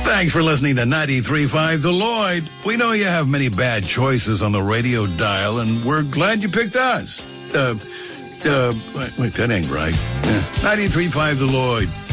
Thanks for listening to 93.5 The Lloyd. We know you have many bad choices on the radio dial, and we're glad you picked us. Wait, that ain't right. 93.5 The Lloyd.